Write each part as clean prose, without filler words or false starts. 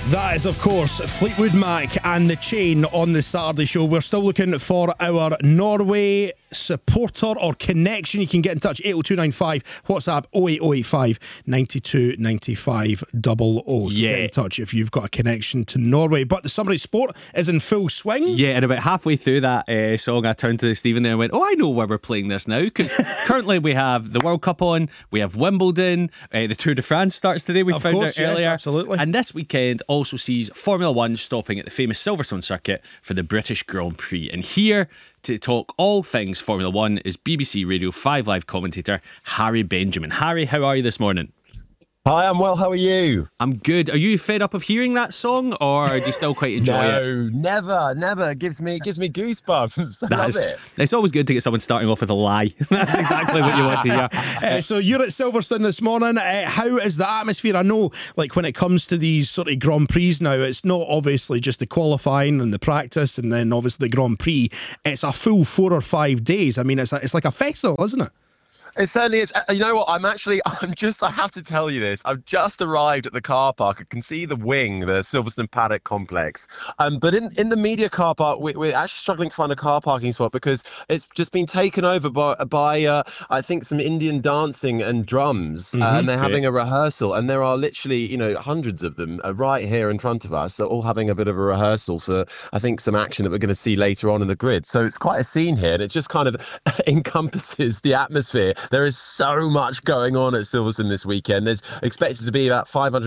That is, of course, Fleetwood Mac and The Chain on the Saturday show. We're still looking for our Norway supporter or connection. You can get in touch, 80295, WhatsApp 08085 92 95 00. So get in touch if you've got a connection to Norway. But the summer sport is in full swing. Yeah, and about halfway through that song, I turned to Stephen there and went, oh, I know where we're playing this now, because currently we have the World Cup on, we have Wimbledon, the Tour de France starts today, we found out earlier. Yes, absolutely. And this weekend also sees Formula One stopping at the famous Silverstone circuit for the British Grand Prix. And here to talk all things Formula One is BBC Radio 5 Live commentator Harry Benjamin. Harry, how are you this morning? Hi, I'm well. How are you? I'm good. Are you fed up of hearing that song, or do you still quite enjoy it? No, never. It gives me goosebumps. I love it. It's always good to get someone starting off with a lie. That's exactly what you want to hear. So you're at Silverstone this morning. How is the atmosphere? I know, like, when it comes to these sort of Grand Prix now, it's not obviously just the qualifying and the practice and then obviously the Grand Prix. It's a full 4 or 5 days. I mean, it's like a festival, isn't it? It certainly is. You know what? I have to tell you this. I've just arrived at the car park. I can see the wing, the Silverstone Paddock complex. But in the media car park, we're actually struggling to find a car parking spot because it's just been taken over by I think, some Indian dancing and drums. And they're having a rehearsal. And there are literally, hundreds of them right here in front of us. So all having a bit of a rehearsal for, I think, some action that we're going to see later on in the grid. So it's quite a scene here. And it just kind of encompasses the atmosphere. There is so much going on at Silverstone this weekend. There's expected to be about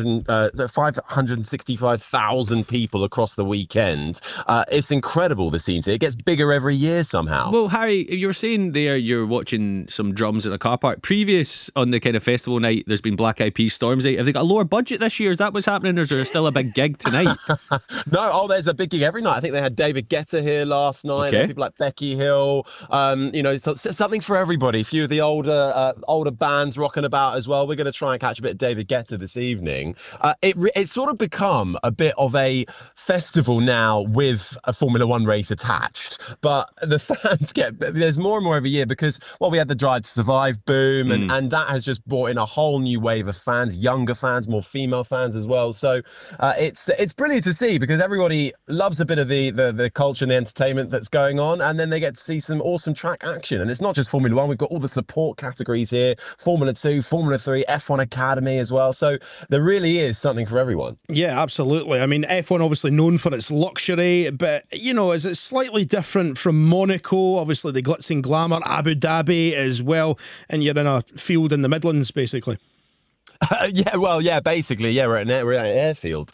565,000 people across the weekend. It's incredible, the scenes here. It gets bigger every year somehow. Well, Harry, you were saying there you're watching some drums in a car park. Previous on the kind of festival night, there's been Black Eyed Peas, Stormzy. Have they got a lower budget this year? Is that what's happening, or is there still a big gig tonight? No, there's a big gig every night. I think they had David Guetta here last night. Okay. People like Becky Hill. Something for everybody. A few of the older bands rocking about as well. We're going to try and catch a bit of David Guetta this evening. It's sort of become a bit of a festival now with a Formula One race attached. But the fans there's more and more every year because, we had the Drive to Survive boom, and that has just brought in a whole new wave of fans, younger fans, more female fans as well. So it's brilliant to see because everybody loves a bit of the culture and the entertainment that's going on, and then they get to see some awesome track action. And it's not just Formula One. We've got all the support categories here, Formula 2, Formula 3, F1 Academy as well. So there really is something for everyone. Yeah, absolutely. I mean, F1 obviously known for its luxury, but, is it slightly different from Monaco? Obviously the glitz and glamour, Abu Dhabi as well, and you're in a field in the Midlands, basically. Basically, we're at an airfield.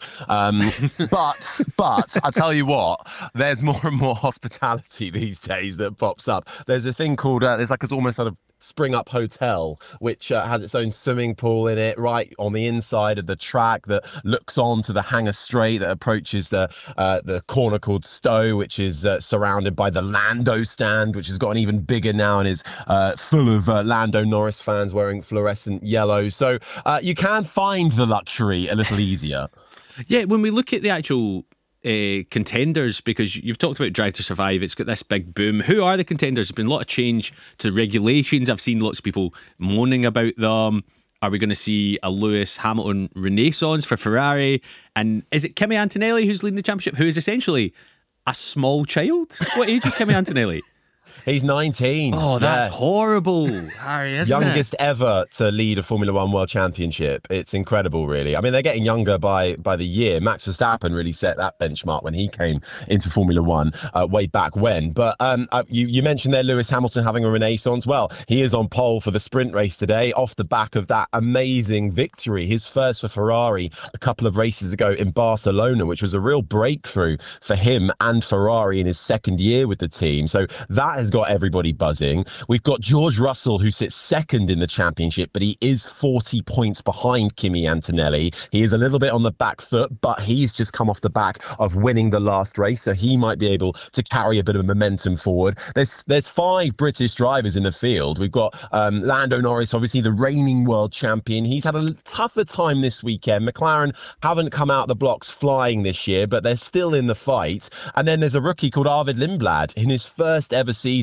But I tell you what, there's more and more hospitality these days that pops up. There's a thing called there's almost sort of Spring Up Hotel, which has its own swimming pool in it, right on the inside of the track that looks on to the Hangar Straight that approaches the corner called Stowe, which is surrounded by the Lando stand, which has gotten even bigger now and is full of Lando Norris fans wearing fluorescent yellow. So you can find the luxury a little easier. Yeah, when we look at the actual contenders, because you've talked about Drive to Survive, it's got this big boom. Who are the contenders? There's been a lot of change to the regulations. I've seen lots of people moaning about them. Are we going to see a Lewis Hamilton renaissance for Ferrari? And is it Kimi Antonelli who's leading the championship, who is essentially a small child? What age is Kimi Antonelli? He's 19. Oh, that's horrible, Harry, isn't Youngest ever to lead a Formula One World Championship. It's incredible, really. I mean, they're getting younger by the year. Max Verstappen really set that benchmark when he came into Formula One way back when. But you mentioned there Lewis Hamilton having a renaissance. Well, he is on pole for the sprint race today off the back of that amazing victory, his first for Ferrari a couple of races ago in Barcelona, which was a real breakthrough for him and Ferrari in his second year with the team. So that has got everybody buzzing. We've got George Russell, who sits second in the championship, but he is 40 points behind Kimi Antonelli. He is a little bit on the back foot, but he's just come off the back of winning the last race, so he might be able to carry a bit of momentum forward. There's 5 British drivers in the field. We've got Lando Norris, obviously the reigning world champion. He's had a tougher time this weekend. McLaren haven't come out the blocks flying this year, but they're still in the fight. And then there's a rookie called Arvid Lindblad in his first ever season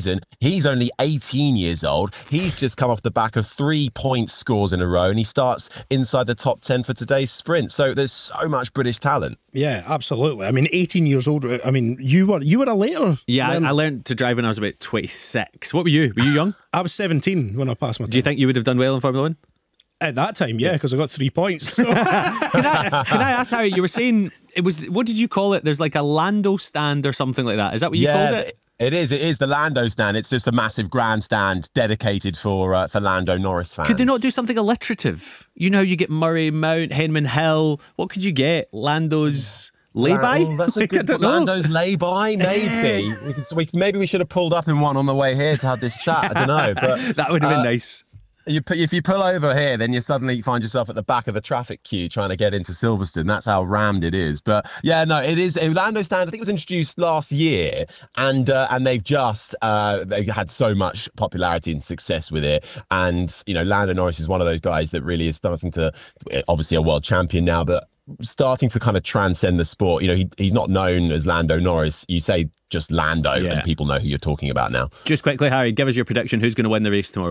season. He's only 18 years old. He's just come off the back of 3-point scores in a row, and he starts inside the top 10 for today's sprint. So there's so much British talent. Yeah, absolutely. I mean, 18 years old. I mean, you were a later. Yeah, I learned to drive when I was about 26. What were you? Were you young? I was 17 when I passed my test. Do you think you would have done well in Formula 1? At that time, yeah, because I got 3 points. So. Can I ask, Harry, you were saying, it was, what did you call it? There's like a Lando stand or something like that. Is that what you called it? It is the Lando stand. It's just a massive grandstand dedicated for Lando Norris fans. Could they not do something alliterative? You know, you get Murray Mount, Henman Hill. What could you get? Lando's lay-by? Oh, that's a good Lando's lay-by, maybe. Maybe we should have pulled up in one on the way here to have this chat. I don't know, but that would have been nice. If you pull over here, then you suddenly find yourself at the back of the traffic queue trying to get into Silverstone. That's how rammed it is. But yeah, no, it is. Lando stand, I think it was introduced last year, and they've had so much popularity and success with it. And you know, Lando Norris is one of those guys that really is starting to, obviously a world champion now, but starting to kind of transcend the sport. You know, he's not known as Lando Norris. You say just Lando, and people know who you're talking about now. Just quickly, Harry, give us your prediction. Who's going to win the race tomorrow?